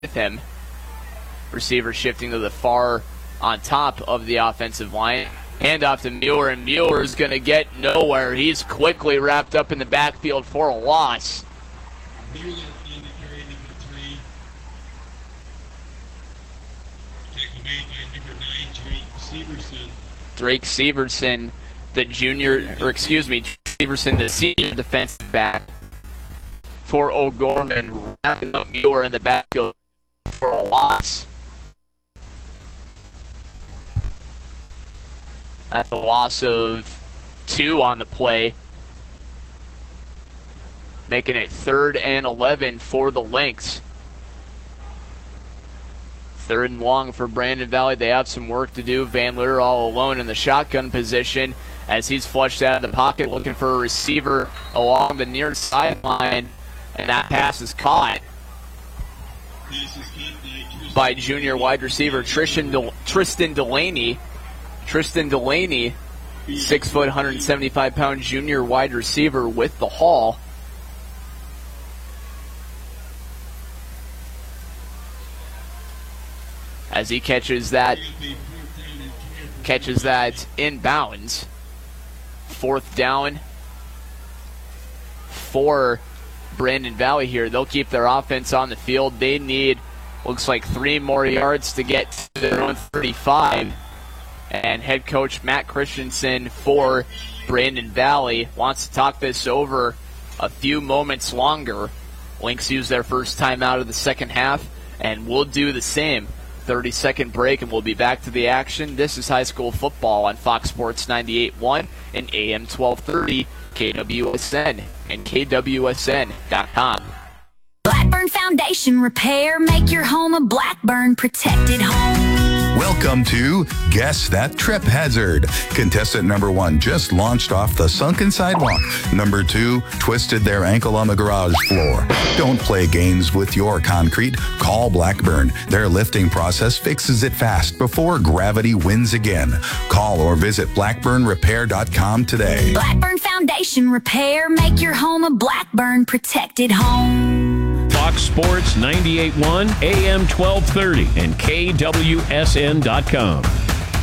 with him. Receiver shifting to the far on top of the offensive line. Hand off to Mueller, and Mueller's going to get nowhere. He's quickly wrapped up in the backfield for a loss. Drake Severson, Severson, the senior defensive back for O'Gorman, wrapping up Mueller in the backfield for a loss. That's a loss of 2 on the play, making it 3rd and 11 for the Lynx. 3rd and long for Brandon Valley. They have some work to do. Van Litter all alone in the shotgun position as he's flushed out of the pocket looking for a receiver along the near sideline, and that pass is caught by junior wide receiver Tristan Delaney. Tristan Delaney, 6 foot, 175-pound junior wide receiver with the haul. As he catches that inbounds. 4th down for Brandon Valley here. They'll keep their offense on the field. They need, looks like, 3 more yards to get to their own 35. And head coach Matt Christensen for Brandon Valley wants to talk this over a few moments longer. Lynx use their first time out of the second half, and we'll do the same. 30-second break, and we'll be back to the action. This is high school football on Fox Sports 98.1 and AM 1230, KWSN, and KWSN.com. Blackburn Foundation Repair. Make your home a Blackburn protected home. Welcome to Guess That Trip Hazard. Contestant number 1 just launched off the sunken sidewalk. Number 2 twisted their ankle on the garage floor. Don't play games with your concrete. Call Blackburn. Their lifting process fixes it fast before gravity wins again. Call or visit blackburnrepair.com today. Blackburn Foundation Repair. Make your home a Blackburn protected home. Fox Sports 98.1, AM 1230, and KWSN.com.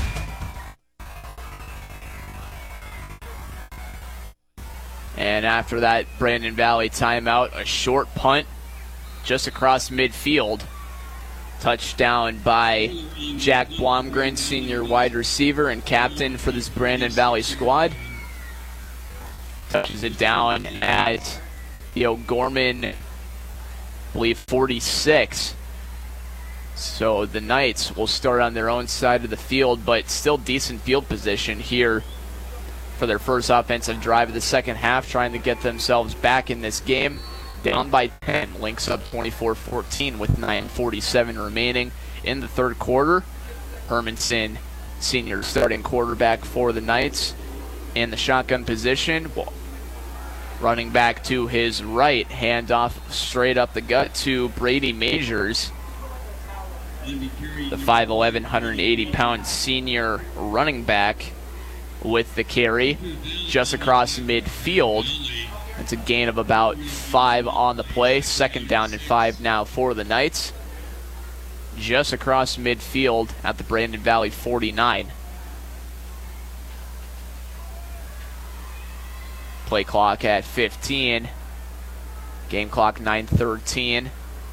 And after that Brandon Valley timeout, a short punt just across midfield. Touchdown by Jack Blomgren, senior wide receiver and captain for this Brandon Valley squad. Touches it down at the O'Gorman, I believe, 46. So the Knights will start on their own side of the field, but still decent field position here for their first offensive drive of the second half, trying to get themselves back in this game. Down by 10, Lynx up 24-14 with 9:47 remaining in the third quarter. Hermanson, senior starting quarterback for the Knights, in the shotgun position. Running back to his right, handoff straight up the gut to Brady Majors, the 5'11", 180-pound senior running back with the carry just across midfield. It's a gain of about 5 on the play. Second down and 5 now for the Knights. Just across midfield at the Brandon Valley 49. Play clock at 15. Game clock 9:13.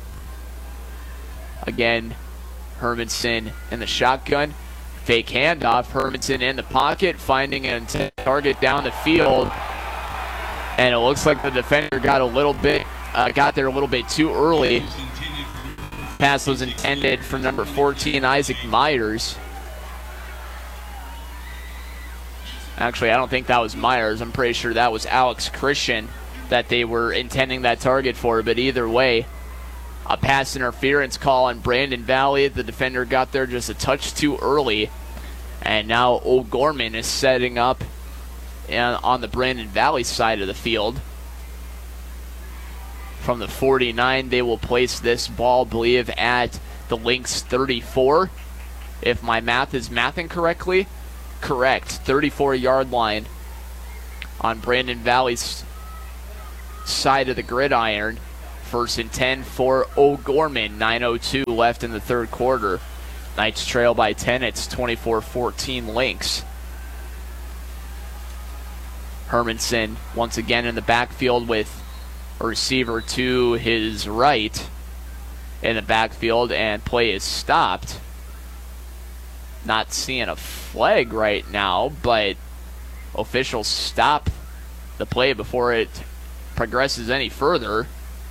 Again, Hermanson in the shotgun. Fake handoff. Hermanson in the pocket, finding a target down the field. And it looks like the defender got there a little bit too early. Pass was intended for number 14, Isaac Myers. Actually, I don't think that was Myers. I'm pretty sure that was Alex Christian that they were intending that target for. But either way, a pass interference call on Brandon Valley. The defender got there just a touch too early. And now O'Gorman is setting up on the Brandon Valley side of the field. From the 49, they will place this ball, I believe, at the Lynx 34. If my math is mathing correctly, correct. 34-yard line on Brandon Valley's side of the gridiron. First and 10 for O'Gorman. 9:02 left in the third quarter. Knights trail by 10. It's 24-14 Lynx. Hermanson once again in the backfield with a receiver to his right in the backfield, and play is stopped. Not seeing a flag right now, but officials stop the play before it progresses any further.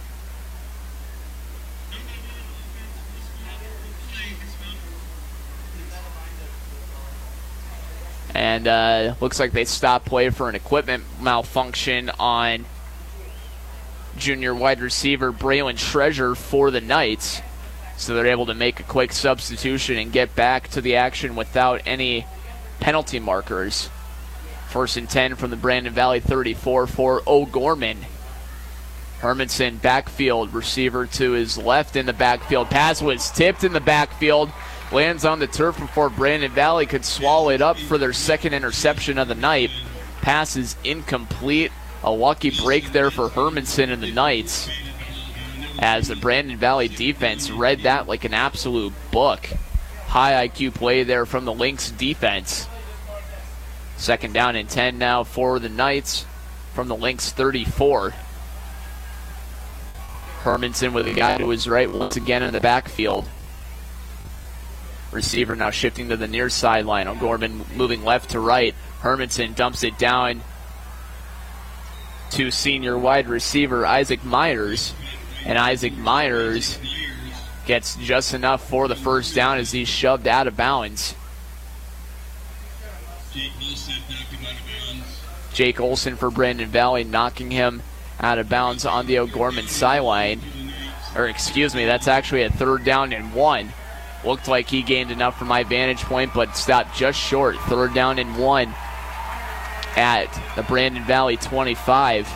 And looks like they stopped play for an equipment malfunction on junior wide receiver Braylon Treasure for the Knights. So they're able to make a quick substitution and get back to the action without any penalty markers. First and 10 from the Brandon Valley 34 for O'Gorman. Hermanson backfield, receiver to his left in the backfield. Pass was tipped in the backfield. Lands on the turf before Brandon Valley could swallow it up for their second interception of the night. Pass is incomplete. A lucky break there for Hermanson and the Knights, as the Brandon Valley defense read that like an absolute book. High IQ play there from the Lynx defense. Second down and 10 now for the Knights from the Lynx 34. Hermanson with a guy to his right once again in the backfield. Receiver now shifting to the near sideline. O'Gorman moving left to right. Hermanson dumps it down to senior wide receiver Isaac Myers. And Isaac Myers gets just enough for the first down as he's shoved out of bounds. Jake Olson for Brandon Valley knocking him out of bounds on the O'Gorman sideline. Or excuse me, that's actually a third down and 1. Looked like he gained enough from my vantage point, but stopped just short. Third down and 1 at the Brandon Valley 25.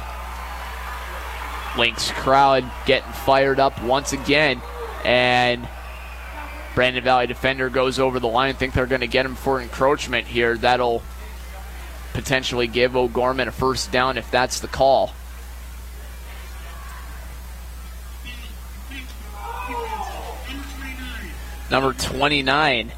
Lynx crowd getting fired up once again, and Brandon Valley defender goes over the line. Think they're going to get him for encroachment here. That'll potentially give O'Gorman a first down if that's the call. Number 29,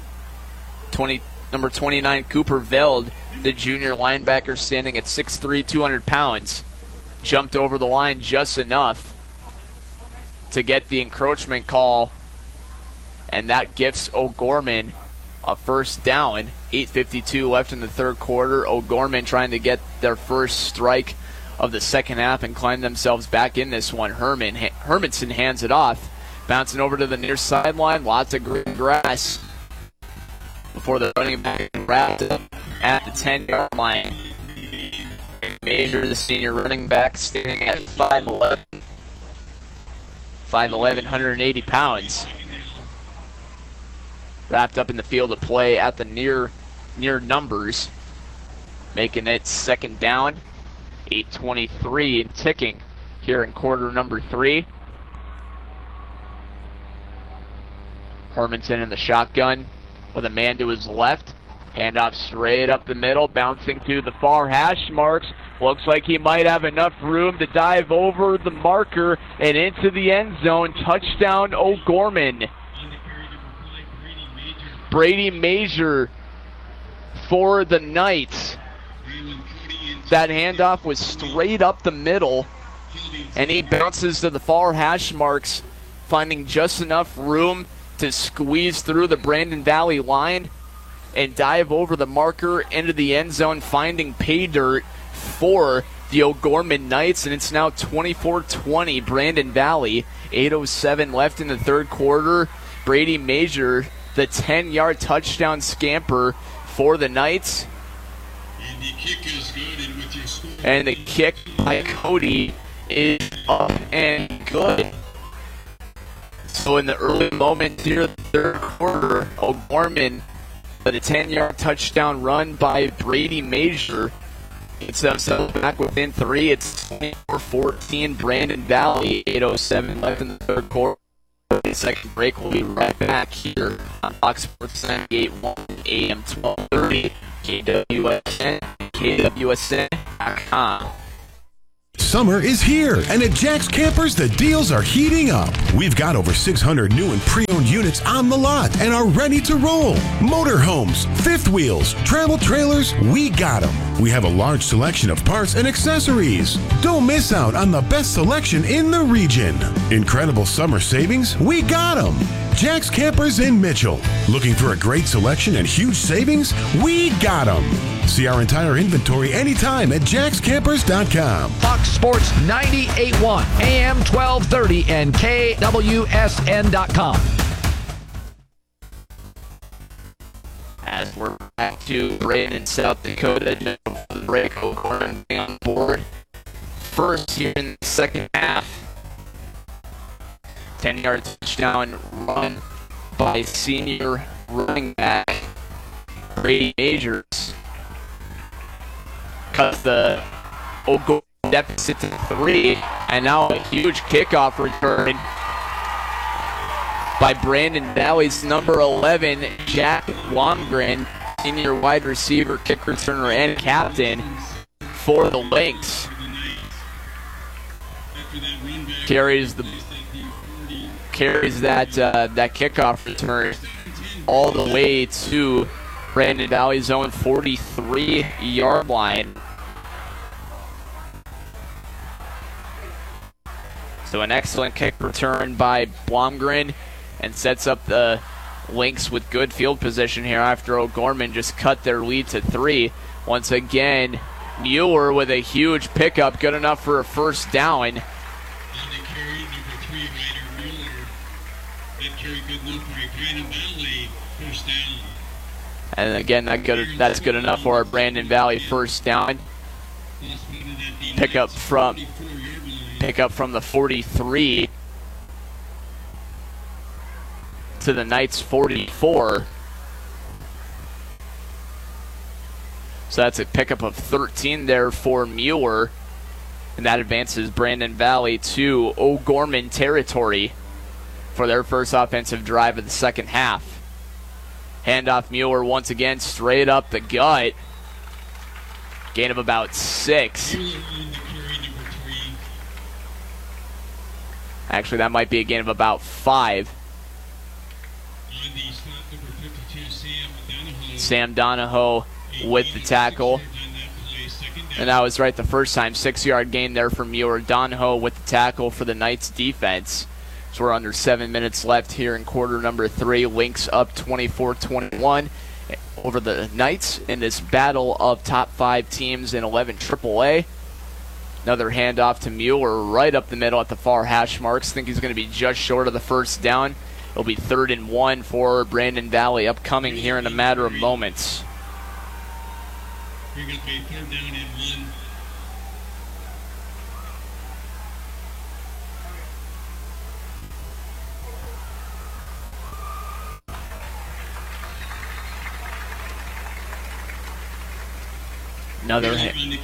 Cooper Veld, the junior linebacker standing at 6'3", 200 pounds, jumped over the line just enough to get the encroachment call, and that gifts O'Gorman a first down. 8:52 left in the third quarter. O'Gorman trying to get their first strike of the second half and climb themselves back in this one. Hermanson hands it off. Bouncing over to the near sideline, lots of green grass before the running back wrapped up at the 10-yard line. Major, the senior running back, standing at 5'11", 180 pounds. Wrapped up in the field of play at the near numbers, making it second down. 8:23 and ticking here in quarter number 3. Hermanson in the shotgun with a man to his left. Handoff straight up the middle, bouncing to the far hash marks. Looks like he might have enough room to dive over the marker and into the end zone. Touchdown O'Gorman. Brady Major for the Knights. That handoff was straight up the middle, and he bounces to the far hash marks, finding just enough room to squeeze through the Brandon Valley line and dive over the marker into the end zone, finding pay dirt for the O'Gorman Knights. And it's now 24-20 Brandon Valley. 8:07 left in the third quarter. Brady Major, the 10-yard touchdown scamper for the Knights. And the kick is good, and with your score. And the kick by Cody is up and good. So in the early moments here of the third quarter, O'Gorman, but a 10-yard touchdown run by Brady Major, gets themselves back within 3. It's 24-14 Brandon Valley. 8:07 left in the third quarter. The second break. We'll be right back here on Fox Sports 98.1 AM 1230 KWSN, KWSN.com. summer is here, and at Jack's Campers, the deals are heating up. We've got over 600 new and pre-owned units on the lot and are ready to roll. Motorhomes, fifth wheels, travel trailers, we got them. We have a large selection of parts and accessories. Don't miss out on the best selection in the region. Incredible summer savings, we got them. Jack's Campers in Mitchell. Looking for a great selection and huge savings? We got them. See our entire inventory anytime at jackscampers.com. Fox Sports 98.1, AM 1230, and KWSN.com. As we're back to Braden, South Dakota, just before the break, O'Gorman on board. First here in the second half. 10-yard touchdown run by senior running back Brady Majors. Cuts the O'Gorman deficit to 3, and now a huge kickoff return by Brandon Valley's number 11, Jack Blomgren, senior wide receiver, kick returner, and captain for the Lynx. Carries that kickoff return all the way to Brandon Valley's own 43-yard line. So an excellent kick return by Blomgren, and sets up the Lynx with good field position here after O'Gorman just cut their lead to 3. Once again, Mueller with a huge pickup, good enough for a first down. On the carry, number 3, Ryder Mueller. That carry good enough for a Brandon Valley first down. And again, that's good enough for our Brandon Valley first down. Pickup from the 43 to the Knights 44. So that's a pickup of 13 there for Mueller. And that advances Brandon Valley to O'Gorman territory for their first offensive drive of the second half. Handoff Mueller once again straight up the gut. Gain of about 6. Actually, that might be a gain of about 5. Sam Donahoe with the tackle. And that was right the first time. 6-yard gain there for Mueller. Donahoe with the tackle for the Knights defense. So we're under 7 minutes left here in quarter number 3. Lynx up 24-21 over the Knights in this battle of top 5 teams in 11 AAA. Another handoff to Mueller right up the middle at the far hash marks. Think he's going to be just short of the first down. It'll be 3rd and 1 for Brandon Valley upcoming here in a matter of moments. We're going to be 3rd down and 1. Another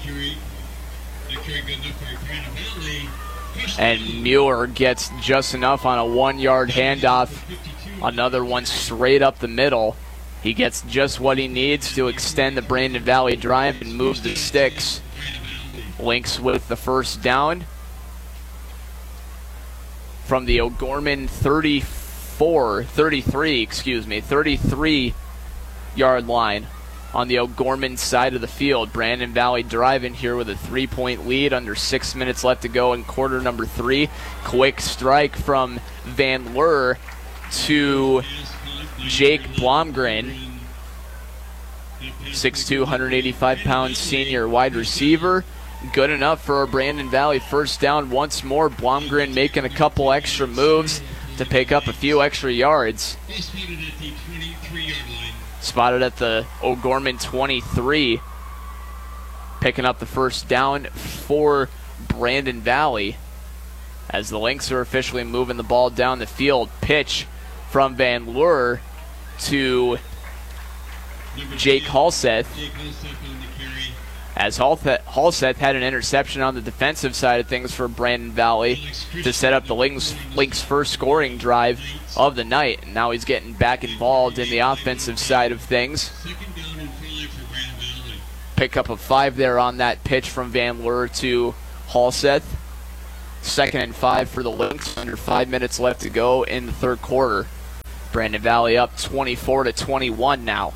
and Mueller gets just enough on a 1-yard handoff. Another one straight up the middle. He gets just what he needs to extend the Brandon Valley drive and move the sticks. Lynx with the first down from the O'Gorman 33-yard line on the O'Gorman side of the field. Brandon Valley driving here with a 3-point lead, under 6 minutes left to go in quarter number 3. Quick strike from Van Leur to Jake Blomgren, 6'2", 185-pound senior wide receiver. Good enough for our Brandon Valley first down once more. Blomgren making a couple extra moves to pick up a few extra yards. Spotted at the O'Gorman 23. Picking up the first down for Brandon Valley as the Lynx are officially moving the ball down the field. Pitch from Van Leur to Jake Halseth, as Halseth had an interception on the defensive side of things for Brandon Valley to set up the Lynx first scoring drive of the night. And now he's getting back involved in the offensive side of things. Pickup of 5 there on that pitch from Van Leur to Halseth. 2nd and 5 for the Lynx. Under 5 minutes left to go in the third quarter. Brandon Valley up 24-21 now.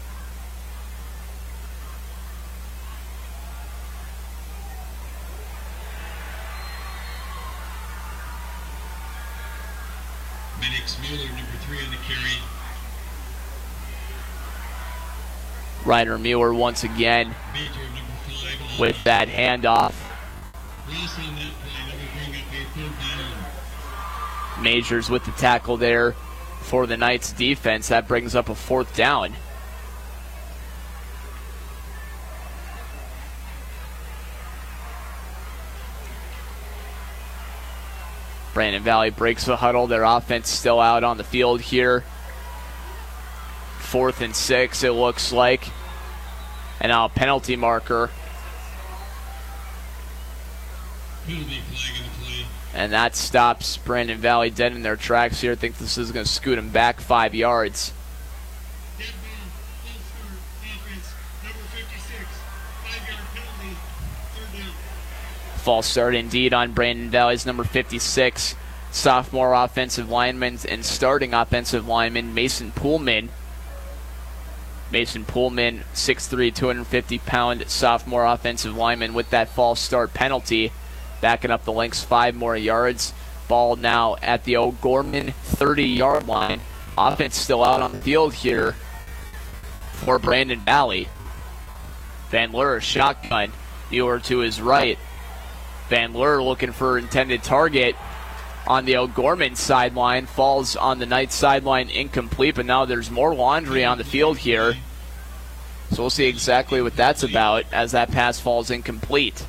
Minix Miller, number 3 on the carry. Ryder Muir once again Major, number 5. with that handoff. Loss on that play. That will bring up a 3rd down. Majors with the tackle there for the Knights defense. That brings up a 4th down. Brandon Valley breaks the huddle. Their offense still out on the field here. 4th and 6 it looks like. And now a penalty marker. Penalty flag in the play. And that stops Brandon Valley dead in their tracks here. I think this is going to scoot them back 5 yards. Dead ball, full start, offense, number 56. 5-yard penalty, 3rd down. False start indeed on Brandon Valley's number 56. Sophomore offensive lineman and starting offensive lineman Mason Poolman. Mason Poolman, 6'3", 250-pound sophomore offensive lineman with that false start penalty. Backing up the Lynx 5 more yards. Ball now at the O'Gorman 30-yard line. Offense still out on the field here for Brandon Valley. Van Leur, shotgun. Muir to his right. Van Leur looking for intended target on the O'Gorman sideline. Falls on the Knights sideline, incomplete, but now there's more laundry on the field here. So we'll see exactly what that's about as that pass falls incomplete.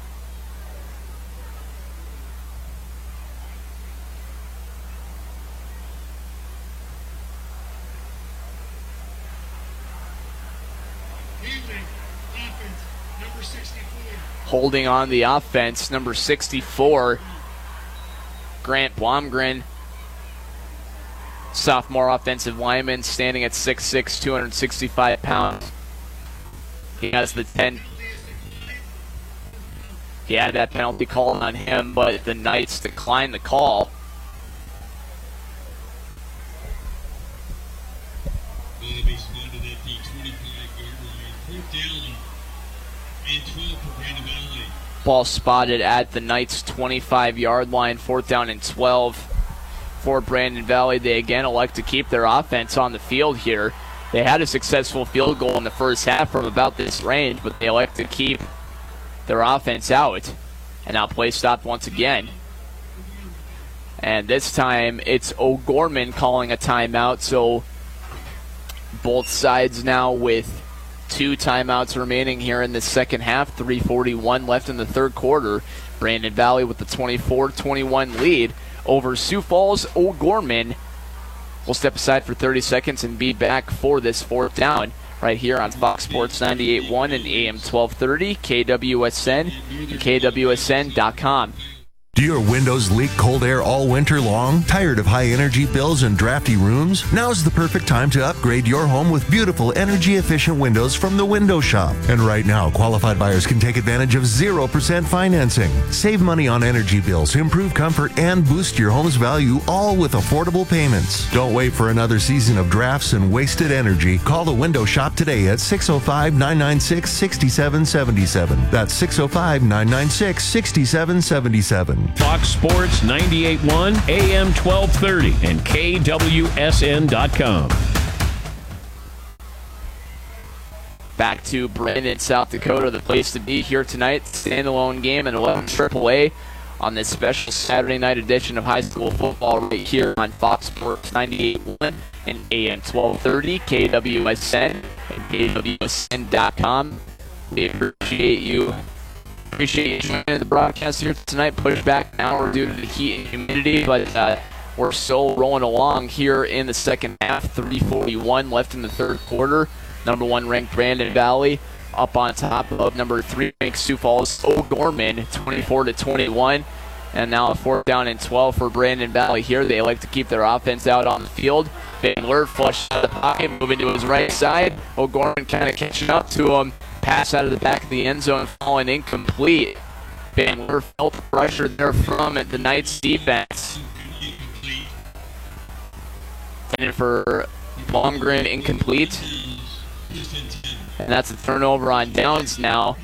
Offense, number 64. Holding on the offense, number 64, Grant Blomgren, sophomore offensive lineman, standing at 6'6", 265 pounds. He has the 10. He had that penalty called on him, but the Knights declined the call. Ball be spotted at the 25-yard line. 4th down and 12 for Brandon Valley. Ball spotted at the Knights' 25-yard line, 4th down and 12 for Brandon Valley. They again elect to keep their offense on the field here. They had a successful field goal in the first half from about this range, but they elect to keep their offense out. And now play stop once again. And this time it's O'Gorman calling a timeout, so both sides now with 2 timeouts remaining here in the second half. 3:41 left in the third quarter. Brandon Valley with the 24-21 lead over Sioux Falls. O'Gorman will step aside for 30 seconds and be back for this 4th down right here on Fox Sports 98.1 and AM 1230, KWSN, and KWSN.com. Do your windows leak cold air all winter long? Tired of high energy bills and drafty rooms? Now's the perfect time to upgrade your home with beautiful energy efficient windows from the Window Shop. And right now, qualified buyers can take advantage of 0% financing. Save money on energy bills, improve comfort, and boost your home's value, all with affordable payments. Don't wait for another season of drafts and wasted energy. Call the Window Shop today at 605-996-6777. That's 605-996-6777. Fox Sports 98.1, AM 1230, and KWSN.com. Back to Brandon, South Dakota, the place to be here tonight. Standalone game and 11 AAA on this special Saturday night edition of high school football right here on Fox Sports 98.1 and AM 1230, KWSN, and KWSN.com. We appreciate you joining the broadcast here tonight. Push back an hour due to the heat and humidity, but we're still rolling along here in the second half. 3:41 left in the third quarter. Number 1 ranked Brandon Valley up on top of number 3 ranked Sioux Falls O'Gorman, 24-21. And now a 4th down and 12 for Brandon Valley here. They like to keep their offense out on the field. Van Leur flushed out of the pocket, moving to his right side. O'Gorman kind of catching up to him. Pass out of the back of the end zone, falling incomplete. Van Leur felt the pressure there from the Knights defense. And for Blomgren, incomplete. And that's a turnover on downs now.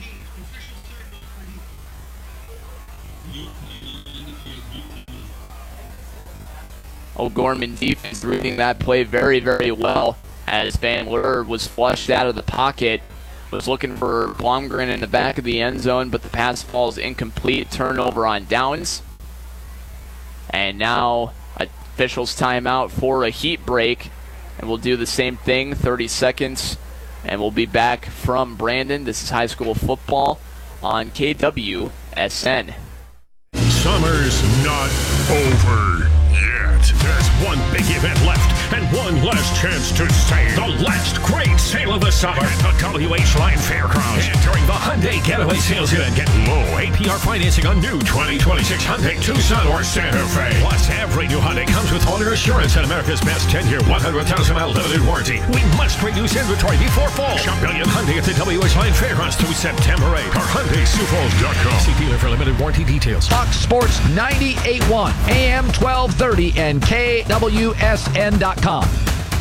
O'Gorman defense reading that play very, very well as Van Leur was flushed out of the pocket. Was looking for Blomgren in the back of the end zone, but the pass falls incomplete. Turnover on downs. And now officials timeout for a heat break. And we'll do the same thing, 30 seconds. And we'll be back from Brandon. This is high school football on KWSN. Summer's not over yet. There's one big event left and one last chance to save. The last great sale of the summer at the WH Line Fairgrounds. Entering the Hyundai Getaway Sales Event, get low APR financing on new 2026 Hyundai Tucson or Santa Fe. Plus, every new Hyundai comes with owner assurance and America's best 10-year, 100,000-mile limited warranty. We must reduce inventory before fall. Shop Brilliant Hyundai at the WH Line Fairgrounds through September 8th. Or HyundaiSupos.com. See dealer for limited warranty details. Fox Sports 98.1, AM 1230, and KWSN.com.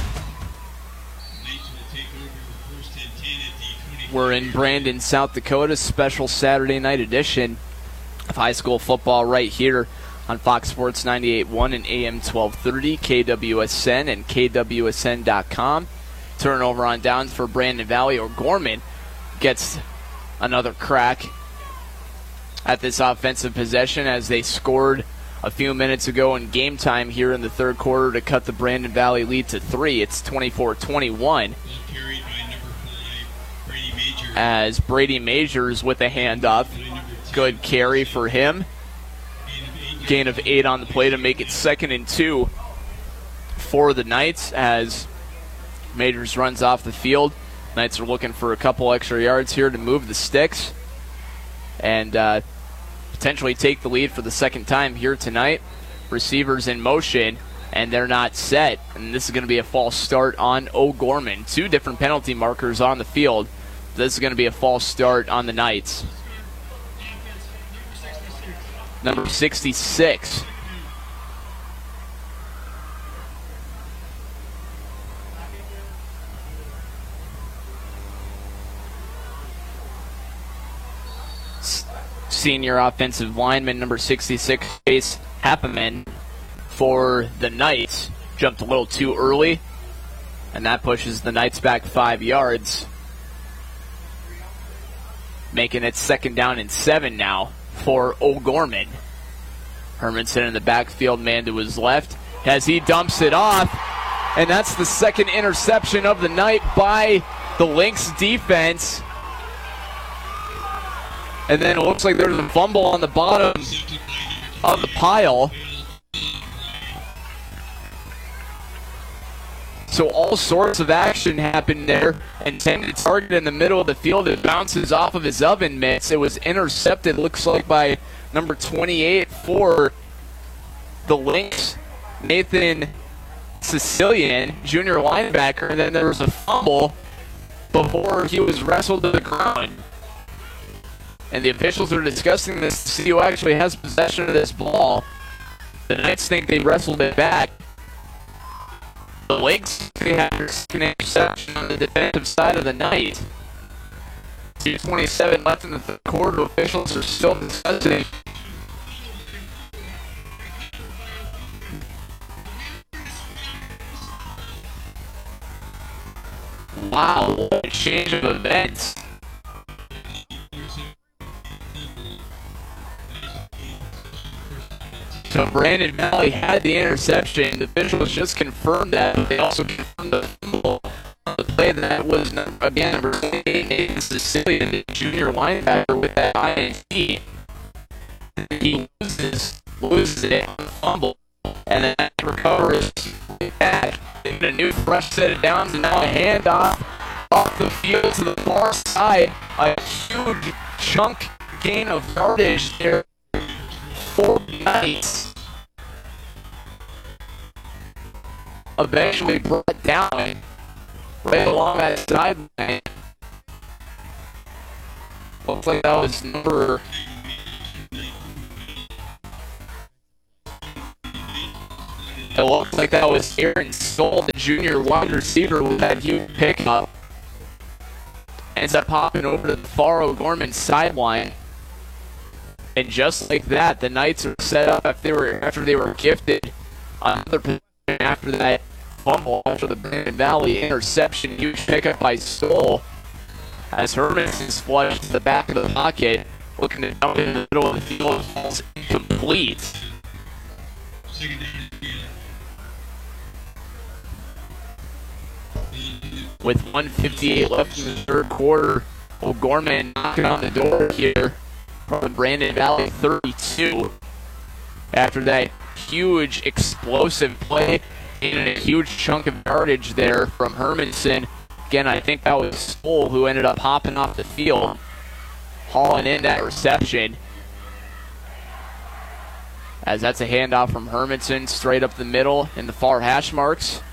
We're in Brandon, South Dakota. Special Saturday night edition of high school football right here on Fox Sports 98.1 and AM 1230, KWSN and KWSN.com. Turnover on downs for Brandon Valley. O'Gorman gets another crack at this offensive possession as they scored a few minutes ago in game time here in the third quarter to cut the Brandon Valley lead to 3. It's 24-21. As Brady Majors with a handoff. Good carry for him. Gain of 8 on the play to make it 2nd and 2 for the Knights as Majors runs off the field. Knights are looking for a couple extra yards here to move the sticks and potentially take the lead for the second time here tonight. Receivers in motion, and they're not set. And this is going to be a false start on O'Gorman. 2 different penalty markers on the field. This is going to be a false start on the Knights. Number 66. Senior offensive lineman, number 66, Chase Happeman for the Knights. Jumped a little too early, and that pushes the Knights back 5 yards. Making it 2nd down and 7 now for O'Gorman. Hermanson in the backfield, man to his left, as he dumps it off. And that's the 2nd interception of the night by the Lynx defense. And then it looks like there's a fumble on the bottom of the pile. So all sorts of action happened there. Intended target in the middle of the field. It bounces off of his oven mitts. It was intercepted, looks like, by number 28 for the Lynx, Nathan Sicilian, junior linebacker. And then there was a fumble before he was wrestled to the ground. And the officials are discussing this to see who actually has possession of this ball. The Knights think they wrestled it back. The Lynx, they had their 2nd interception on the defensive side of the night. 2:27 left in the third quarter. Officials are still discussing. Wow, what a change of events. So Brandon Valley had the interception. The officials just confirmed that. They also confirmed the fumble on the play that was, again, number 28, Nathan Sicilian, the junior linebacker with that INT. He loses it on the fumble, and then recovers back. They get a new fresh set of downs, and now a handoff off the field to the far side. A huge chunk gain of yardage there. 4 Knights eventually brought down right along that sideline. Looks like that was number It looked like that was Aaron Stoll, the junior wide receiver, with that huge pickup. Ends up popping over to the far O'Gorman sideline. And just like that, the Knights are set up after they were gifted another position after that fumble, after the Brandon Valley interception. Huge pickup by Stoll as Hermanson's flushed to the back of the pocket, looking to dump in the middle of the field. Falls incomplete. With 1:58 left in the third quarter, O'Gorman knocking on the door here from Brandon Valley 32. After that huge explosive play and a huge chunk of yardage there from Hermanson. Again, I think that was Stoll who ended up hopping off the field, hauling in that reception. As that's a handoff from Hermanson straight up the middle in the far hash marks.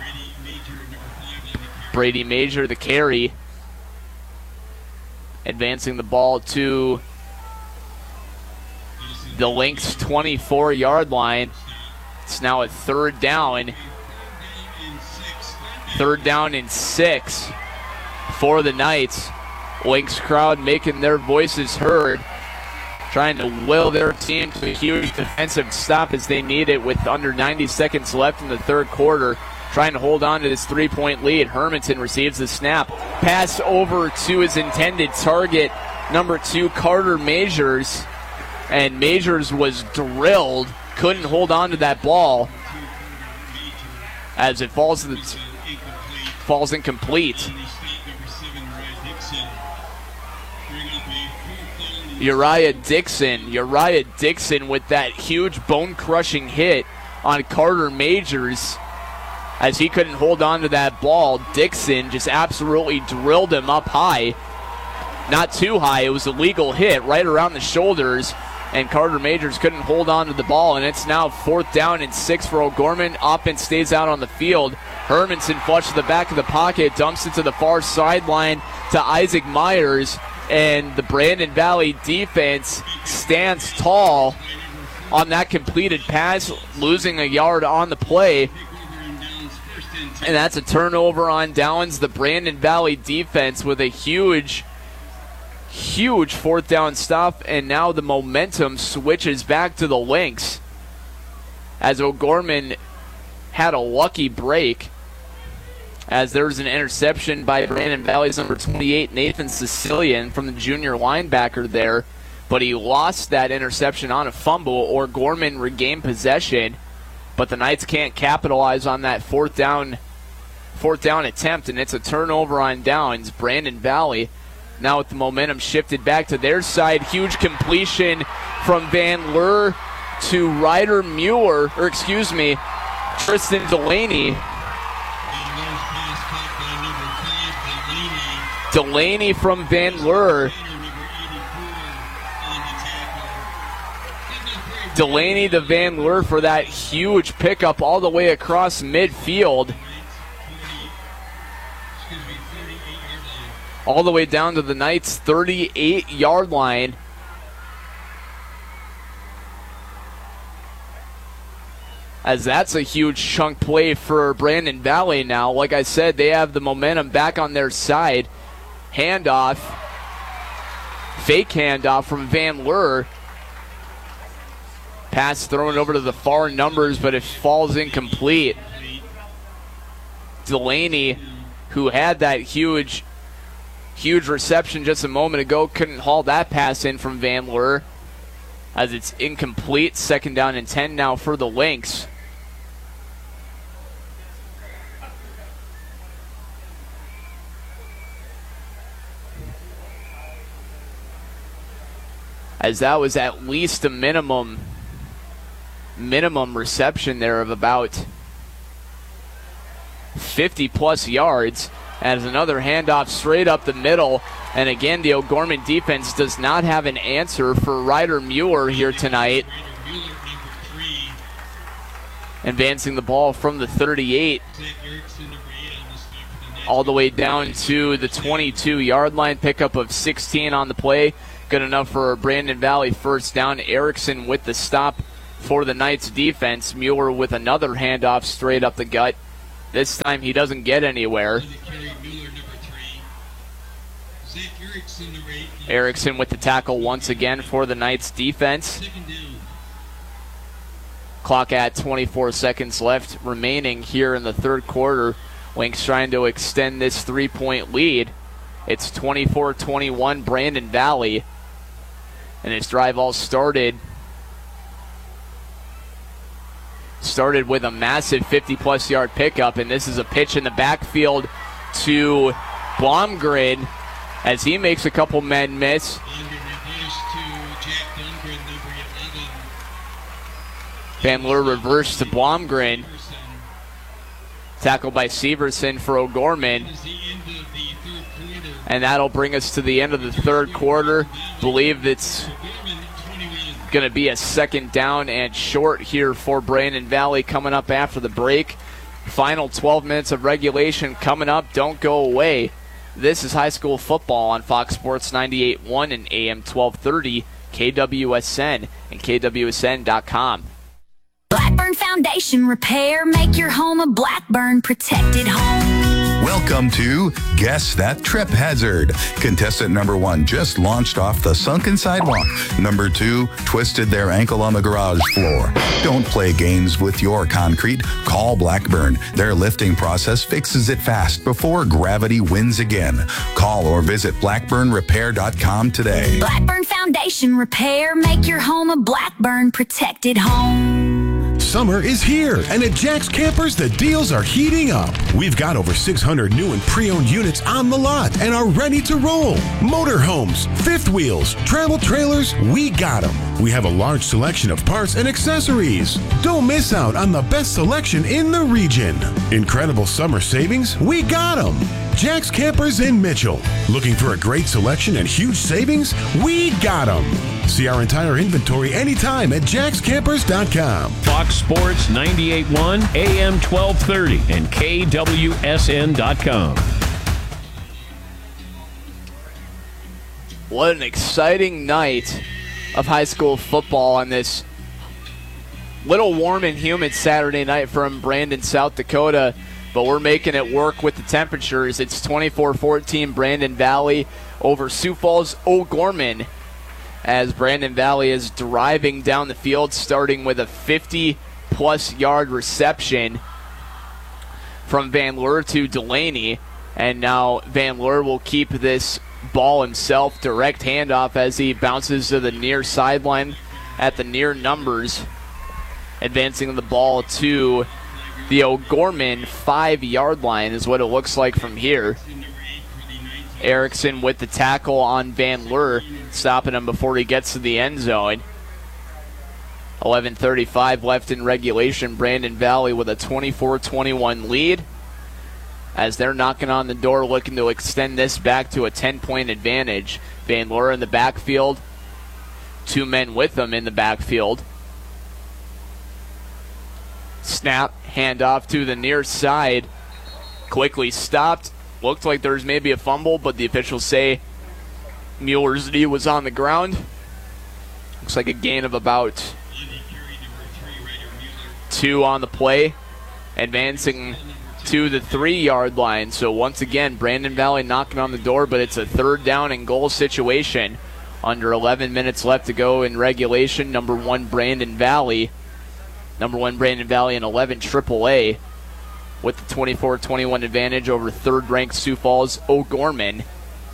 Brady Major, the carry, advancing the ball to the Lynx 24-yard line. It's now a third down. Third down and 6 for the Knights. Lynx crowd making their voices heard, trying to will their team to a huge defensive stop as they need it with under 90 seconds left in the third quarter. Trying to hold on to this 3-point lead. Hermanson receives the snap. Pass over to his intended target, number 2, Carter Majors. And Majors was drilled. Couldn't hold on to that ball as it falls incomplete. Uriah Dixon with that huge bone-crushing hit on Carter Majors. As he couldn't hold on to that ball, Dixon just absolutely drilled him up high. Not too high, it was a legal hit right around the shoulders, and Carter Majors couldn't hold on to the ball, and it's now 4th down and 6 for O'Gorman. Offense stays out on the field. Hermanson flushed to the back of the pocket, dumps it to the far sideline to Isaac Myers, and the Brandon Valley defense stands tall on that completed pass, losing a yard on the play. And that's a turnover on downs. The Brandon Valley defense with a huge 4th down stop, and now the momentum switches back to the Lynx as O'Gorman had a lucky break, as there was an interception by Brandon Valley's number 28, Nathan Sicilian, from the junior linebacker there, but he lost that interception on a fumble. O'Gorman regained possession, but the Knights can't capitalize on that fourth down attempt, and it's a turnover on downs. Brandon Valley now with the momentum shifted back to their side. Huge completion from Van Leur to Ryder Muir, Tristan Delaney. Delaney from Van Leur. Delaney to Van Leur for that huge pickup all the way across midfield. All the way down to the Knights' 38-yard line. As that's a huge chunk play for Brandon Valley now. Like I said, they have the momentum back on their side. Handoff. Fake handoff from Van Leur. Pass thrown over to the far numbers, but it falls incomplete. Delaney, who had that huge reception just a moment ago, couldn't haul that pass in from Van Leur, as it's incomplete. 2nd down and 10 now for the Lynx. As that was at least a minimum reception there of about 50-plus yards. As another handoff straight up the middle. And again, the O'Gorman defense does not have an answer for Ryder Muir here tonight. Advancing the ball from the 38 all the way down to the 22-yard line. Pickup of 16 on the play. Good enough for a Brandon Valley 1st down. Erickson with the stop for the Knights defense. Mueller with another handoff straight up the gut. This time he doesn't get anywhere. Erickson with the tackle once again for the Knights defense. Clock at 24 seconds left remaining here in the third quarter. Lynx trying to extend this 3-point lead. It's 24-21 Brandon Valley. And this drive all started with a massive 50-plus yard pickup, and this is a pitch in the backfield to Blomgren as he makes a couple men miss. Van Leur reversed to Blomgren. Tackled by Severson for O'Gorman. And that'll bring us to the end of the third quarter. Believe it's going to be a second down and short here for Brandon Valley coming up after the break. Final 12 minutes of regulation coming up. Don't go away. This is high school football on Fox Sports 98.1 and AM 1230, KWSN, and KWSN.com. Blackburn Foundation Repair. Make your home a Blackburn protected home. Welcome to Guess That Trip Hazard. Contestant number 1 just launched off the sunken sidewalk. Number 2 twisted their ankle on the garage floor. Don't play games with your concrete. Call Blackburn. Their lifting process fixes it fast before gravity wins again. Call or visit blackburnrepair.com today. Blackburn Foundation Repair. Make your home a Blackburn protected home. Summer is here, and at Jack's Campers, the deals are heating up. We've got over 600 new and pre-owned units on the lot and are ready to roll. Motorhomes, fifth wheels, travel trailers, we got them. We have a large selection of parts and accessories. Don't miss out on the best selection in the region. Incredible summer savings, we got them. Jack's Campers in Mitchell. Looking for a great selection and huge savings? We got them. See our entire inventory anytime at jackscampers.com. Fox Sports 98.1, AM 1230, and KWSN.com. What an exciting night of high school football on this little warm and humid Saturday night from Brandon, South Dakota. But we're making it work with the temperatures. It's 24-14 Brandon Valley over Sioux Falls O'Gorman, as Brandon Valley is driving down the field, starting with a 50-plus yard reception from Van Leur to Delaney. And now Van Leur will keep this ball himself. Direct handoff as he bounces to the near sideline at the near numbers. Advancing the ball to the O'Gorman 5-yard line is what it looks like from here. Erickson with the tackle on Van Leur, stopping him before he gets to the end zone. 11:35 left in regulation. Brandon Valley with a 24-21 lead, as they're knocking on the door looking to extend this back to a 10-point advantage. Van Leur in the backfield. 2 men with them in the backfield. Snap, handoff to the near side. Quickly stopped. Looked like there was maybe a fumble, but the officials say Mueller's knee was on the ground. Looks like a gain of about 2 on the play. Advancing to the 3-yard line. So once again, Brandon Valley knocking on the door, but it's a 3rd down and goal situation. Under 11 minutes left to go in regulation. Number 1 Brandon Valley. Number 1 Brandon Valley in 11 AAA with the 24-21 advantage over 3rd-ranked Sioux Falls O'Gorman.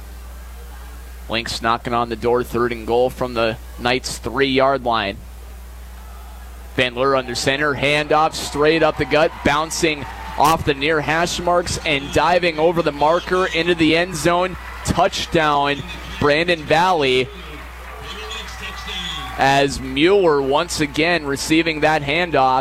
Lynx knocking on the door, 3rd and goal from the Knights' 3-yard line. Van Leur under center, handoff straight up the gut, bouncing off the near hash marks and diving over the marker into the end zone. Touchdown, Brandon Valley, as Mueller once again receiving that handoff.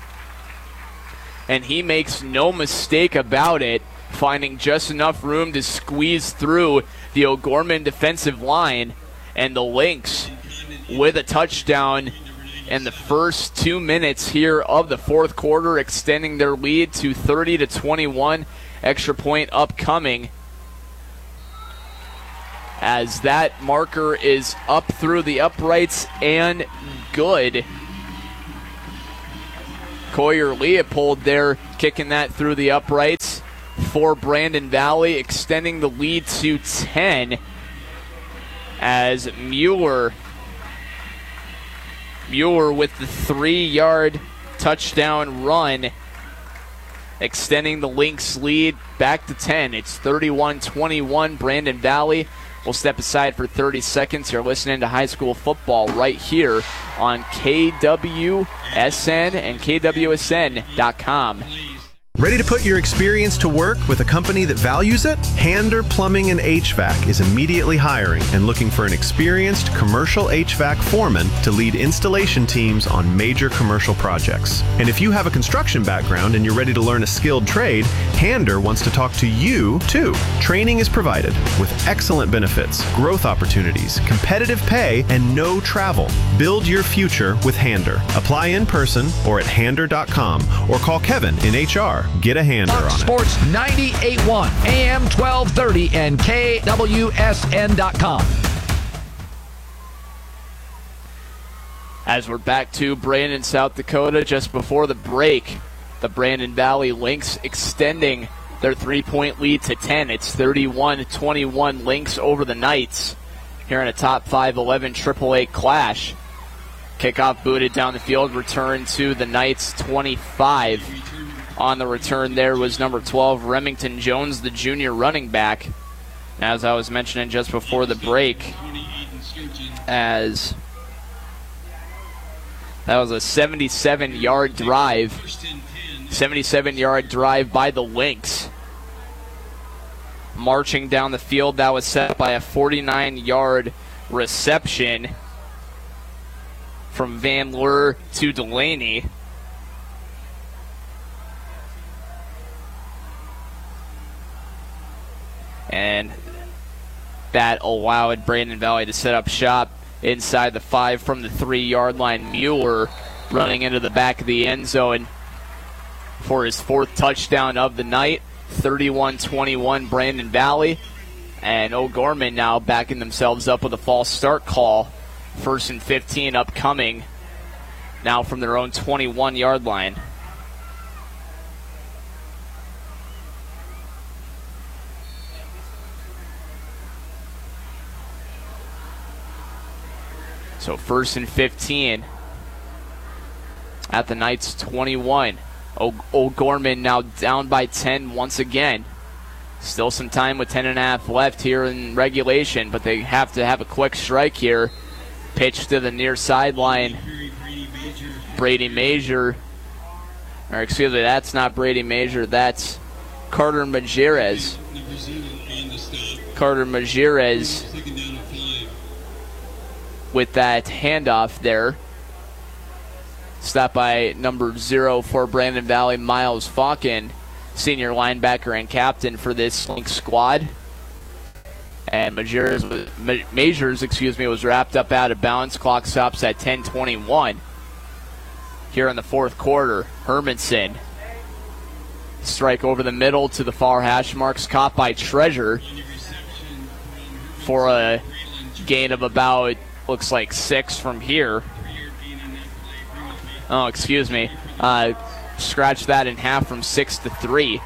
And he makes no mistake about it, finding just enough room to squeeze through the O'Gorman defensive line. And the Lynx with a touchdown in the first 2 minutes here of the 4th quarter, extending their lead to 30-21. Extra point upcoming, as that marker is up through the uprights and good. Coyer Leopold there, kicking that through the uprights for Brandon Valley, extending the lead to 10 as Mueller with the 3-yard touchdown run, extending the Lynx lead back to 10. It's 31-21. Brandon Valley will step aside for 30 seconds. You're listening to high school football right here on KWSN and KWSN.com. Ready to put your experience to work with a company that values it? Hander Plumbing and HVAC is immediately hiring and looking for an experienced commercial HVAC foreman to lead installation teams on major commercial projects. And if you have a construction background and you're ready to learn a skilled trade, Hander wants to talk to you too. Training is provided with excellent benefits, growth opportunities, competitive pay, and no travel. Build your future with Hander. Apply in person or at hander.com or call Kevin in HR. Get a Hander on it. Sports 98.1, AM 1230, and KWSN.com. As we're back to Brandon, South Dakota, just before the break, the Brandon Valley Lynx extending their 3-point lead to 10. It's 31-21 Lynx over the Knights here in a top 5-11 AAA clash. Kickoff booted down the field, return to the Knights 25. On the return there was number 12, Remington Jones, the junior running back. As I was mentioning just before the break, as that was a 77-yard drive. 77-yard drive by the Lynx. Marching down the field, that was set by a 49-yard reception from Van Leur to Delaney. And that allowed Brandon Valley to set up shop inside the 5 from the 3-yard line. Mueller running into the back of the end zone for his 4th touchdown of the night. 31-21 Brandon Valley. And O'Gorman now backing themselves up with a false start call. 1st and 15 upcoming now from their own 21-yard line. So 1st and 15 at the Knights 21. O'Gorman now down by 10 once again. Still some time with 10.5 left here in regulation, but they have to have a quick strike here. Pitch to the near sideline. Brady Major. Or excuse me, that's not Brady Major. That's Carter Majerez. Carter Majerez with that handoff there. Stopped by number 0 for Brandon Valley, Miles Falcon, senior linebacker and captain for this Lynx squad. And Majors was wrapped up out of bounds. Clock stops at 10:21 here in the 4th quarter. Hermanson, strike over the middle to the far hash marks, caught by Treasure for a gain of about, looks like 6 from here. Oh, excuse me. Scratch that in half from 6 to 3.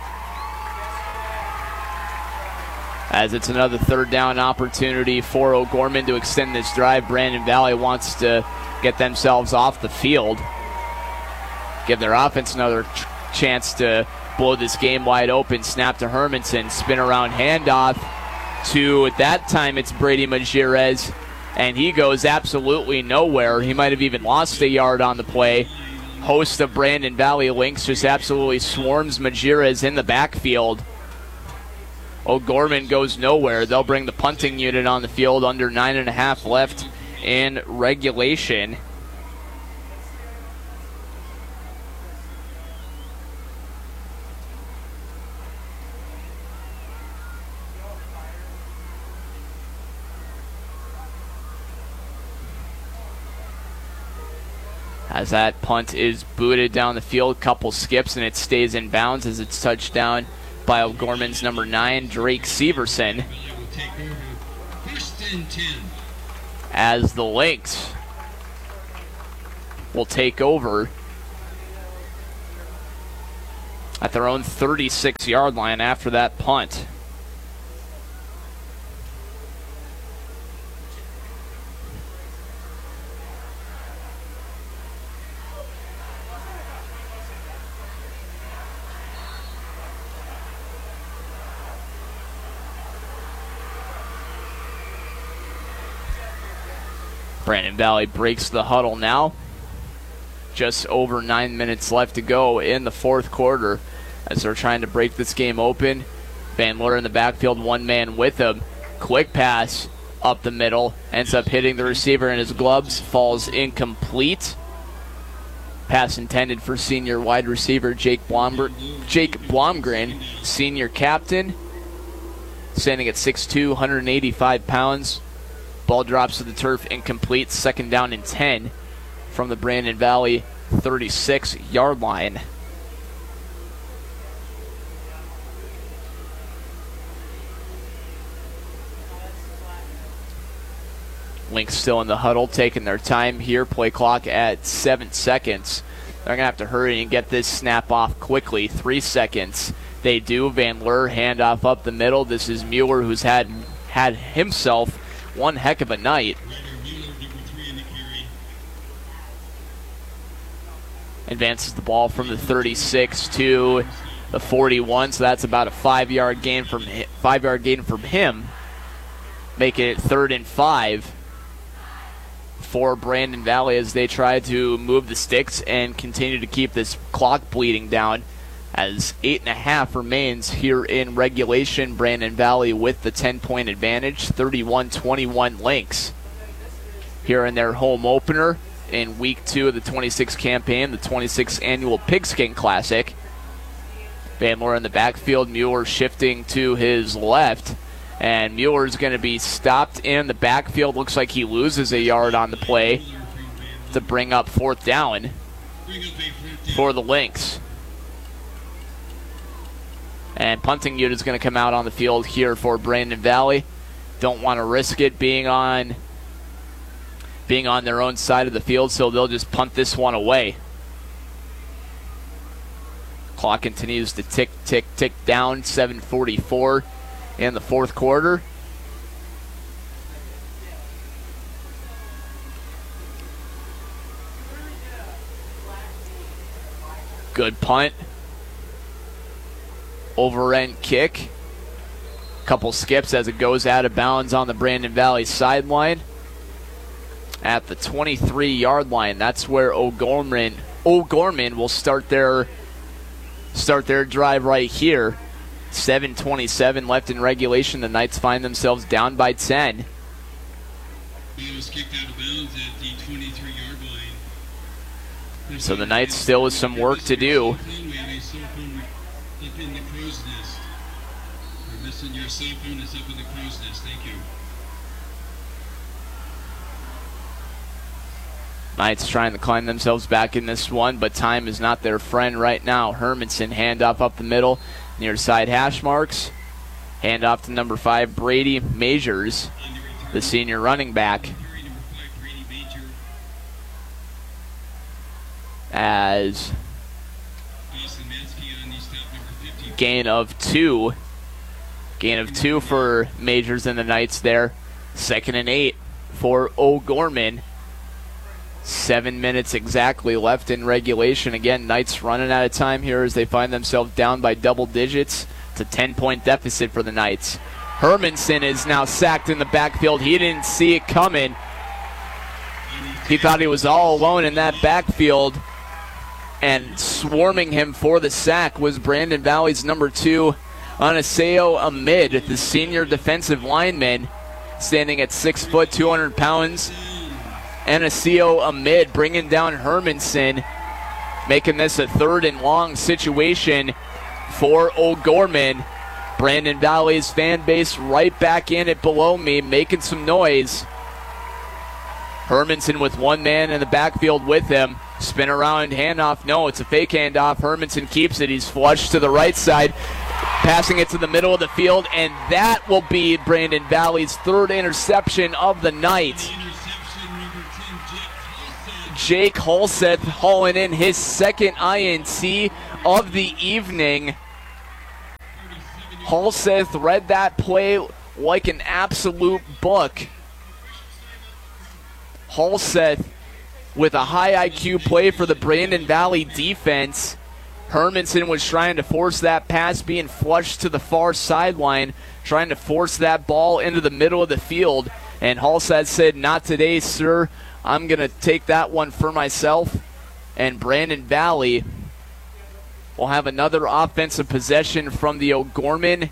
As it's another 3rd down opportunity for O'Gorman to extend this drive. Brandon Valley wants to get themselves off the field, give their offense another chance to blow this game wide open. Snap to Hermanson, spin around handoff to, at that time it's Brady Majerez, and he goes absolutely nowhere. He might have even lost a yard on the play. Host of Brandon Valley Lynx just absolutely swarms Majerez in the backfield. O'Gorman goes nowhere. They'll bring the punting unit on the field, under 9.5 left in regulation. As that punt is booted down the field, couple skips, and it stays in bounds as it's touched down by O'Gorman's number 9, Drake Severson. As the Lynx will take over at their own 36-yard line after that punt. Brandon Valley breaks the huddle now. Just over 9 minutes left to go in the fourth quarter as they're trying to break this game open. Van Leur in the backfield, one man with him. Quick pass up the middle, ends up hitting the receiver in his gloves, falls incomplete. Pass intended for senior wide receiver Jake Blomgren, senior captain, standing at 6'2", 185 pounds. Ball drops to the turf, incomplete. Second down and 10 from the Brandon Valley 36-yard line. Lynx still in the huddle, taking their time here. Play clock at 7 seconds. They're going to have to hurry and get this snap off quickly. 3 seconds. They do. Van Leur handoff up the middle. This is Mueller, who's had himself one heck of a night. Advances the ball from the 36 to the 41, so that's about a 5-yard gain from him. Making it 3rd and 5 for Brandon Valley as they try to move the sticks and continue to keep this clock bleeding down. As 8.5 remains here in regulation, Brandon Valley with the 10-point advantage, 31-21 Lynx. Here in their home opener in Week 2 of the 26th campaign, the 26th annual Pigskin Classic. Van Leur in the backfield, Mueller shifting to his left, and Mueller's going to be stopped in the backfield. Looks like he loses a yard on the play to bring up 4th down for the Lynx. And punting unit is going to come out on the field here for Brandon Valley. Don't want to risk it being on their own side of the field, so they'll just punt this one away. Clock continues to tick, tick, tick down. 7:44 in the fourth quarter. Good punt. Over-end kick. Couple skips as it goes out of bounds on the Brandon Valley sideline. At the 23-yard line, that's where O'Gorman will start their drive right here. 7:27 left in regulation. The Knights find themselves down by 10. He was kicked out of bounds at the 23-yard line. So the Knights still with some work to do. In the crow's nest. You're missing your cell phone. It's up in the crow's nest. Thank you. Knights trying to climb themselves back in this one, but time is not their friend right now. Hermanson, handoff up the middle, near side hash marks. Handoff to number 5, Brady Majors, the senior running back. As gain of 2. Gain of 2 for Majors and the Knights there. 2nd and 8 for O'Gorman. 7 minutes exactly left in regulation. Again, Knights running out of time here as they find themselves down by double digits. It's a 10-point deficit for the Knights. Hermanson is now sacked in the backfield. He didn't see it coming. He thought he was all alone in that backfield. And swarming him for the sack was Brandon Valley's number 2, Anaseo Amid, the senior defensive lineman, standing at 6 foot, 200 pounds. Anaseo Amid bringing down Hermanson, making this a 3rd and long situation for O'Gorman. Brandon Valley's fan base right back in it below me, making some noise. Hermanson with one man in the backfield with him. Spin around, handoff. No, it's a fake handoff. Hermanson keeps it. He's flushed to the right side, passing it to the middle of the field, and that will be Brandon Valley's 3rd interception of the night. Jake Holseth hauling in his 2nd INT of the evening. Halseth read that play like an absolute book. Halseth with a high IQ play for the Brandon Valley defense. Hermanson was trying to force that pass, being flushed to the far sideline, trying to force that ball into the middle of the field. And Halseth said, "Not today, sir. I'm going to take that one for myself." And Brandon Valley will have another offensive possession from the O'Gorman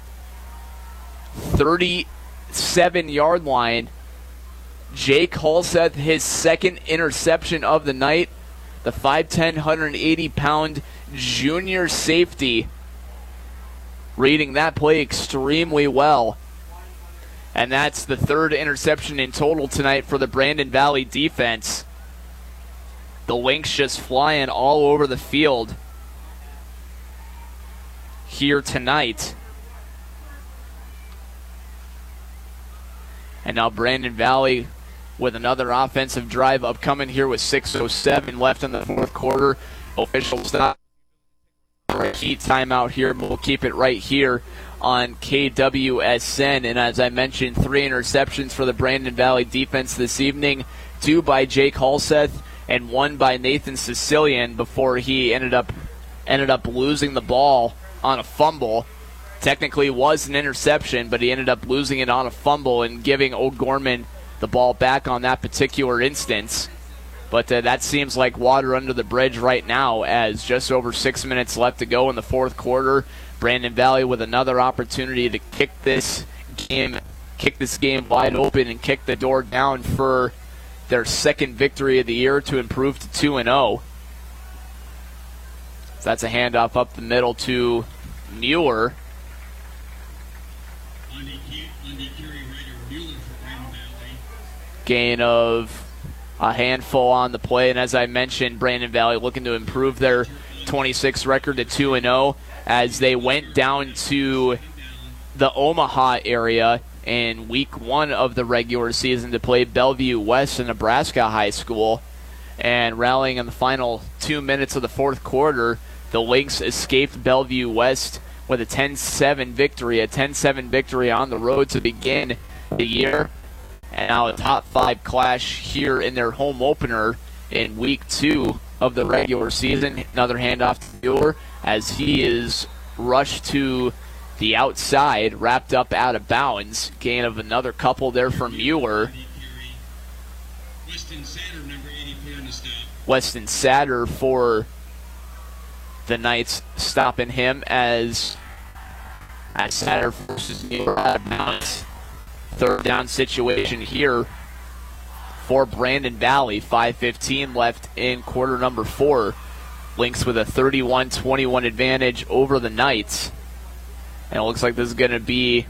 37-yard line. Jake Halseth, his second interception of the night. The 5'10", 180-pound junior safety reading that play extremely well. And that's the third interception in total tonight for the Brandon Valley defense. The Lynx just flying all over the field here tonight. And now Brandon Valley with another offensive drive upcoming here with 6:07 left in the fourth quarter. Officials stop for a key timeout here, but we'll keep it right here on KWSN. And as I mentioned, 3 interceptions for the Brandon Valley defense this evening, 2 by Jake Halseth and 1 by Nathan Sicilian before he ended up losing the ball on a fumble. Technically was an interception, but he ended up losing it on a fumble and giving O'Gorman the ball back on that particular instance. But that seems like water under the bridge right now, as just over 6 minutes left to go in the fourth quarter. Brandon Valley with another opportunity to kick this game wide open and kick the door down for their second victory of the year to improve to 2-0. So that's a handoff up the middle to Mueller. Gain of a handful on the play, and as I mentioned, Brandon Valley looking to improve their 26 record to 2-0 as they went down to the Omaha area in week 1 of the regular season to play Bellevue West and Nebraska High School. And rallying in the final 2 minutes of the fourth quarter, the Lynx escaped Bellevue West with a 10-7 victory on the road to begin the year. And now a top 5 clash here in their home opener in week 2 of the regular season. Another handoff to Mueller as he is rushed to the outside, wrapped up out of bounds. Gain of another couple there for Mueller. Weston Satter for the Knights, stopping him as Satter forces Mueller out of bounds. Third down situation here for Brandon Valley. 5:15 left in quarter number 4. Lynx with a 31-21 advantage over the Knights. And it looks like this is going to be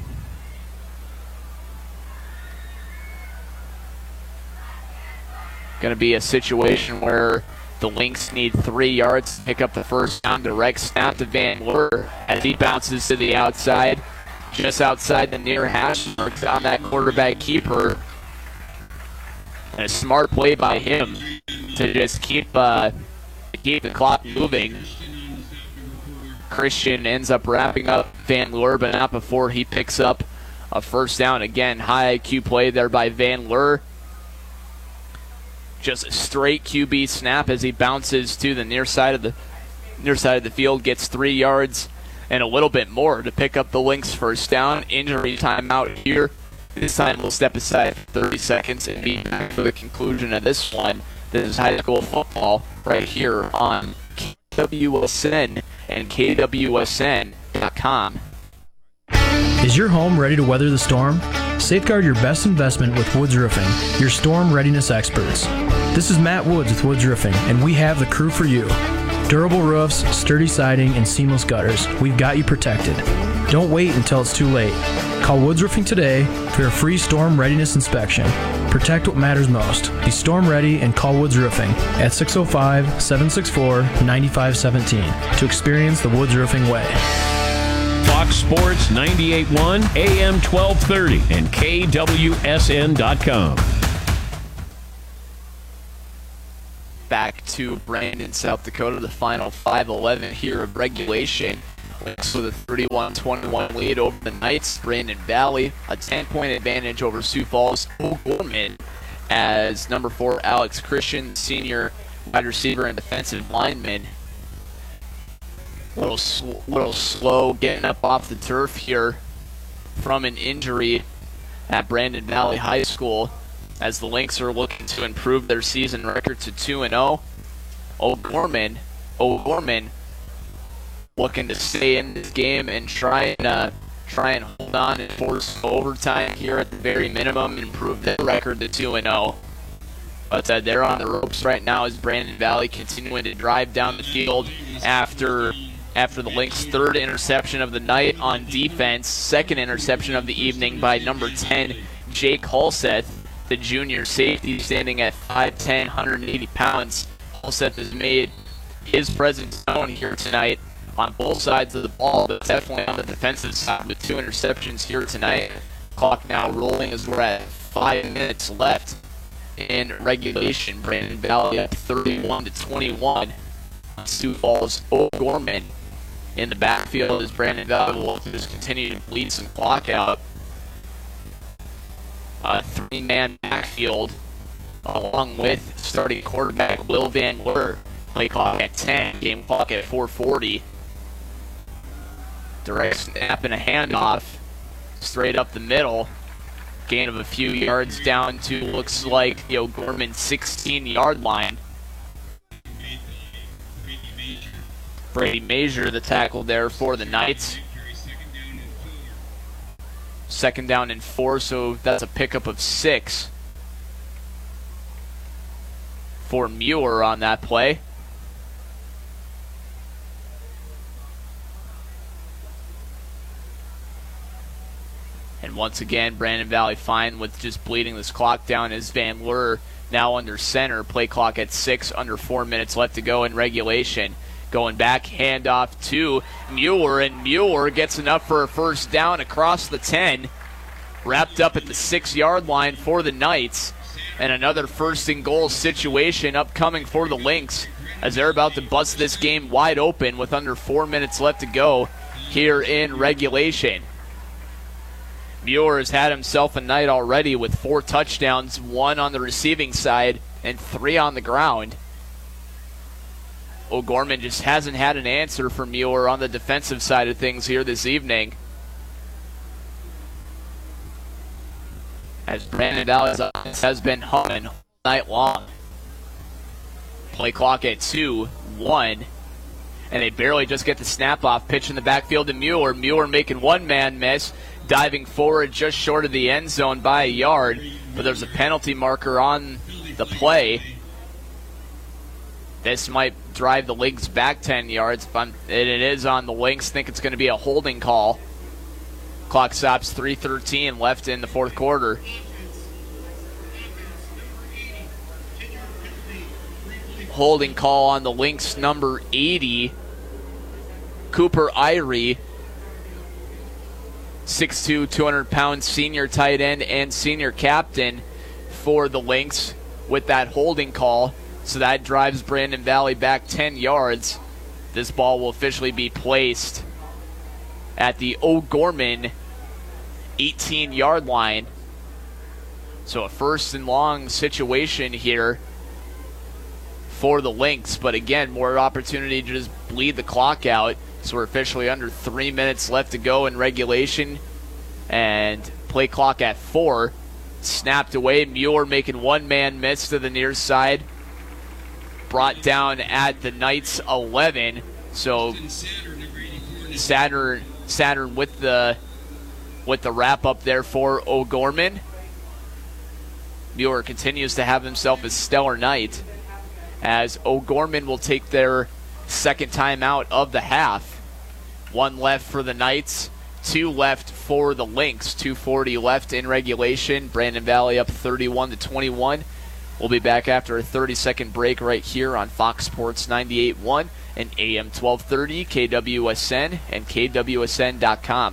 a situation where the Lynx need 3 yards to pick up the first down. Direct snap to Van Leur as he bounces to the outside, just outside the near hash mark on that quarterback keeper. And a smart play by him to just keep the clock moving. Christian ends up wrapping up Van Leur, but not before he picks up a first down. Again, high IQ play there by Van Leur. Just a straight QB snap as he bounces to the near side of the field, gets 3 yards and a little bit more to pick up the Lynx first down. Injury timeout here. This time we'll step aside for 30 seconds and be back for the conclusion of this one. This is high school football right here on KWSN and KWSN.com. Is your home ready to weather the storm? Safeguard your best investment with Woods Roofing, your storm readiness experts. This is Matt Woods with Woods Roofing, and we have the crew for you. Durable roofs, sturdy siding, and seamless gutters. We've got you protected. Don't wait until it's too late. Call Woods Roofing today for a free storm readiness inspection. Protect what matters most. Be storm ready and call Woods Roofing at 605-764-9517 to experience the Woods Roofing way. Fox Sports 98.1, AM 1230, and KWSN.com. back to Brandon, South Dakota, the final 5:11 here of regulation. Lynx with a 31-21 lead over the Knights. Brandon Valley, a 10-point advantage over Sioux Falls. O'Gorman, as number 4 Alex Christian, senior wide receiver and defensive lineman. Little slow getting up off the turf here from an injury at Brandon Valley High School, as the Lynx are looking to improve their season record to 2-0. O'Gorman looking to stay in this game and try and hold on and force overtime here at the very minimum and improve their record to 2-0. But they're on the ropes right now as Brandon Valley continuing to drive down the field after the Lynx' third interception of the night on defense. Second interception of the evening by number 10, Jake Halseth, the junior safety, standing at 5'10", 180 pounds. Halseth has made his presence known here tonight on both sides of the ball, but definitely on the defensive side with 2 interceptions here tonight. Clock now rolling as we're at 5 minutes left in regulation. Brandon Valley up 31-21. Sioux Falls O'Gorman in the backfield as Brandon Valley will just continue to bleed some clock out. A 3-man backfield along with starting quarterback Will Van Leur. Play clock at 10, game clock at 4:40. Direct snap and a handoff straight up the middle. Gain of a few yards down to, looks like, the O'Gorman 16-yard line. Brady Major, the tackle there for the Knights. Second down and 4, so that's a pickup of 6 for Muir on that play. And once again, Brandon Valley fine with just bleeding this clock down as Van Leur now under center. Play clock at 6, under 4 minutes left to go in regulation. Going back, handoff to Muir, and Muir gets enough for a first down across the 10. Wrapped up at the 6-yard line for the Knights. And another first and goal situation upcoming for the Lynx as they're about to bust this game wide open with under 4 minutes left to go here in regulation. Muir has had himself a night already with 4 touchdowns, 1 on the receiving side and 3 on the ground. O'Gorman just hasn't had an answer for Muir on the defensive side of things here this evening. As Brandon Valley's offense has been humming all night long. Play clock at 2-1. And they barely just get the snap off. Pitch in the backfield to Muir. Muir making one-man miss. Diving forward just short of the end zone by a yard. But there's a penalty marker on the play. This might drive the Lynx back 10 yards. And it is on the Lynx. Think it's going to be a holding call. Clock stops, 3:13 left in the fourth quarter. Holding call on the Lynx number 80, Cooper Irie. 6'2", 200-pound senior tight end and senior captain for the Lynx with that holding call. So that drives Brandon Valley back 10 yards. This ball will officially be placed at the O'Gorman 18-yard line. So a first and long situation here for the Lynx. But again, more opportunity to just bleed the clock out. So we're officially under 3 minutes left to go in regulation. And play clock at 4. Snapped away. Muir making one-man miss to the near side. Brought down at the Knights 11. So Saturn with the wrap up there for O'Gorman. Muir continues to have himself a stellar night as O'Gorman will take their second time out of the half. 1 left for the Knights, 2 left for the Lynx. 2:40 left in regulation. Brandon Valley up 31-21. We'll be back after a 30-second break right here on Fox Sports 98.1 and AM 1230, KWSN, and KWSN.com.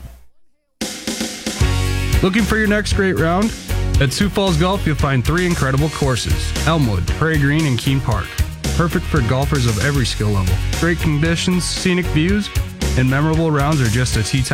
Looking for your next great round? At Sioux Falls Golf, you'll find 3 incredible courses: Elmwood, Prairie Green, and Keene Park. perfect for golfers of every skill level. Great conditions, scenic views, and memorable rounds are just a tee time